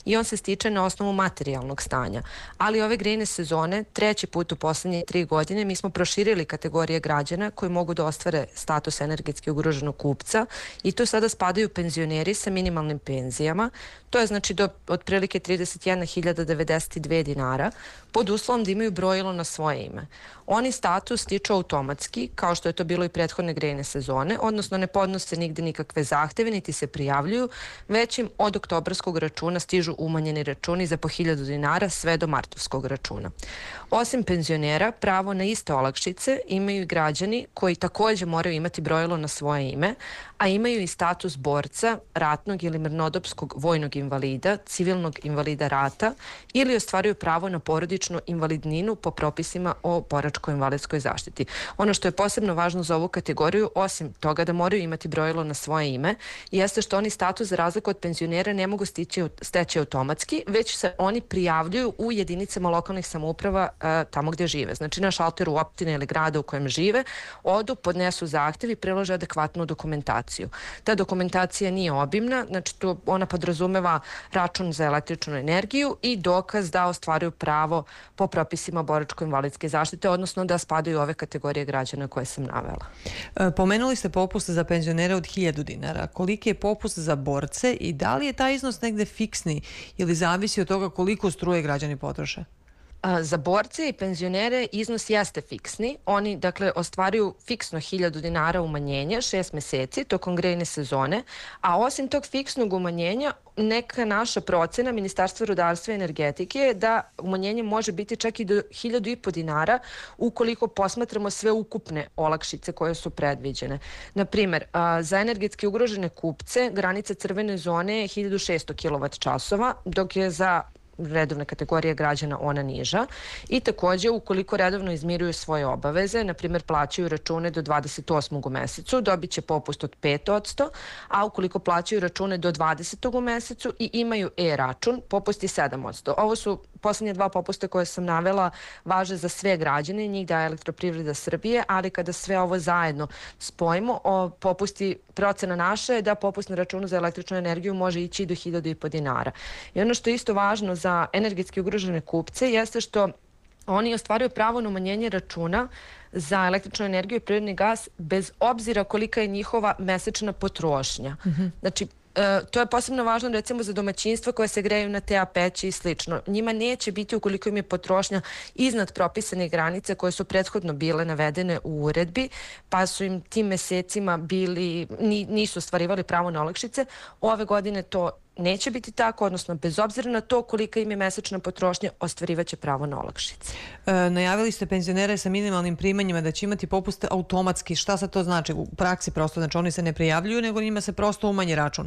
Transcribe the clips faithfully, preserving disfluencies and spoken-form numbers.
i on se stiče na osnovu materijalnog stanja. Ali ove grejne sezone, treći put u poslednje tri godine, mi smo proširili kategorije građana koji mogu da ostvare status energetski ugroženog kupca i tu sada spadaju penzioneri sa minimalnim penzijama. To je znači do otprilike trideset jedna hiljada devedeset dve dinara, pod uslovom da imaju brojilo na svoje ime. Oni status stiču automatski, kao što je to bilo i prethodne grejne sezone, odnosno ne podnose nigde nikakve zahteve, niti se prijavljuju, već im od oktobarskog računa stižu umanjeni računi za po hiljadu dinara sve do martovskog računa. Osim penzionera, pravo na iste olakšice imaju i građani koji takođe moraju imati brojilo na svoje ime, a imaju i status borca, ratnog ili mirnodopskog vojnog invalida, civilnog invalida rata ili ostvaruju pravo na porodičnu invalidninu po propisima o boračko-invalidskoj zaštiti. Ono što je posebno važno za ovu kategoriju, osim toga da moraju imati brojilo na svoje ime, jeste što oni status za razliku od penzionera ne mogu stići, steći automatski, već se oni prijavljuju u jedinicama lokalnih samouprava e, tamo gde žive. Znači na šalteru opštine ili grada u kojem žive, odu, podnesu zahtev i prilože adekvatnu dokumentaciju. Ta dokumentacija nije obimna, znači tu ona podrazumeva račun za električnu energiju i dokaz da ostvaruju pravo po propisima boračko-invalidske zaštite, odnosno da spadaju ove kategorije građana koje sam navela. E, pomenuli ste popust za penzionere od hiljadu dinara. Koliki je popust za borce i da li je taj iznos negde fiksni ili zavisi od toga koliko struje građani potroše? Za borce i penzionere iznos jeste fiksni. Oni, dakle, ostvaruju fiksno hiljadu dinara umanjenja šest meseci tokom grejne sezone, a osim tog fiksnog umanjenja, neka naša procena Ministarstva rudarstva i energetike je da umanjenje može biti čak i do hiljadu i po dinara ukoliko posmatramo sve ukupne olakšice koje su predviđene. Naprimer, za energetski ugrožene kupce granica crvene zone je hiljadu šesto kilovat časova, dok je za redovne kategorije građana ona niža i takođe ukoliko redovno izmiruju svoje obaveze, na primjer plaćaju račune do dvadeset osmog u mesecu, dobit će popust od pet posto, a ukoliko plaćaju račune do dvadesetog u mesecu i imaju e-račun, popust je sedam posto. Ovo su poslednje dva popusta koje sam navela, važe za sve građane, njih daje Elektroprivreda Srbije, ali kada sve ovo zajedno spojimo, o, popusti, procena naša je da popust na računu za električnu energiju može ići do hiljadu i po dinara. I ono što je isto važno za energetski ugrožene kupce jeste što oni ostvaruju pravo na umanjenje računa za električnu energiju i prirodni gas bez obzira kolika je njihova mesečna potrošnja. Mm-hmm. Znači, E, to je posebno važno recimo za domaćinstva koje se greju na te a peći i slično. Njima neće biti ukoliko im je potrošnja iznad propisanih granica koje su prethodno bile navedene u uredbi, pa su im tim mesecima bili, nisu ostvarivali pravo na olakšice. Ove godine to neće biti tako, odnosno bez obzira na to kolika im je mesečna potrošnja, ostvarivaće pravo na olakšice. E, najavili ste penzionere sa minimalnim primanjima da će imati popuste automatski. Šta sad to znači? U praksi prosto, znači oni se ne prijavljuju, nego njima se prosto umanji račun.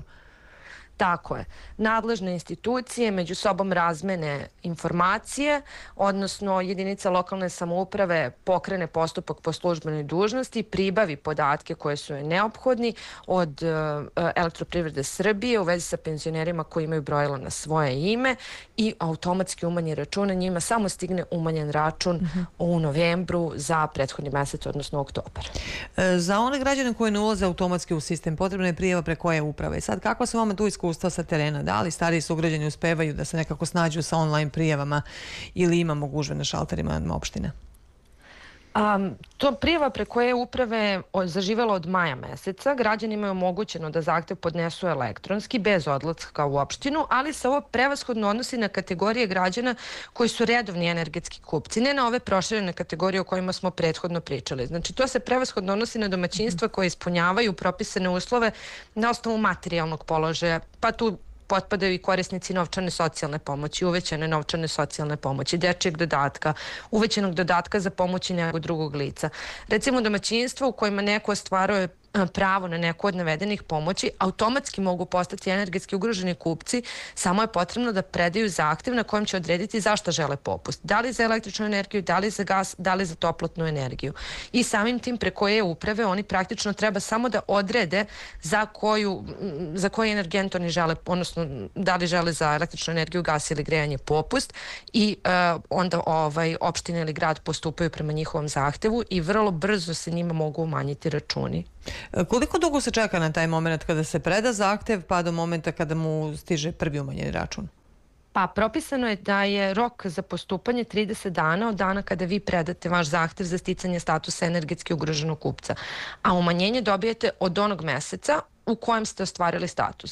Tako je. Nadležne institucije među sobom razmene informacije, odnosno jedinica lokalne samouprave pokrene postupak po službenoj dužnosti, pribavi podatke koje su joj neophodni od uh, Elektroprivrede Srbije u vezi sa penzionerima koji imaju brojilo na svoje ime i automatski umanji računa, njima samo stigne umanjen račun uh-huh. u novembru za prethodni mesec, odnosno oktobar. E, za one građane koji ne ulaze automatski u sistem, potrebna je prijava preko e-uprave. Sad, kako se vama tu iskustva sa terena? Da li stariji sugrađani uspevaju da se nekako snađu sa online prijavama ili imamo gužve na šalterima opštine? Um, to prijava preko e-uprave zaživela od maja meseca. Građanima je omogućeno da zahtev podnesu elektronski, bez odlaska u opštinu, ali se ovo prevashodno odnosi na kategorije građana koji su redovni energetski kupci, ne na ove proširene kategorije o kojima smo prethodno pričali. Znači, to se prevashodno odnosi na domaćinstva koje ispunjavaju propisane uslove na osnovu materijalnog položaja, pa tu potpadaju i korisnici novčane socijalne pomoći, uvećane novčane socijalne pomoći, dečijeg dodatka, uvećenog dodatka za pomoć i nekog drugog lica. Recimo domaćinstvo u kojima neko ostvaruje pravo na neku od navedenih pomoći, automatski mogu postati energetski ugroženi kupci, samo je potrebno da predaju zahtev na kojem će odrediti zašto žele popust. Da li za električnu energiju, da li za gas, da li za toplotnu energiju. I samim tim preko e-uprave oni praktično treba samo da odrede za, koju, za koji energent oni žele, odnosno da li žele za električnu energiju, gas ili grejanje popust i uh, onda ovaj, opština ili grad postupaju prema njihovom zahtevu i vrlo brzo se njima mogu umanjiti računi. Koliko dugo se čeka na taj moment kada se preda zahtev pa do momenta kada mu stiže prvi umanjeni račun? Pa propisano je da je rok za postupanje trideset dana od dana kada vi predate vaš zahtev za sticanje statusa energetski ugroženog kupca, a umanjenje dobijete od onog meseca u kojem ste ostvarili status.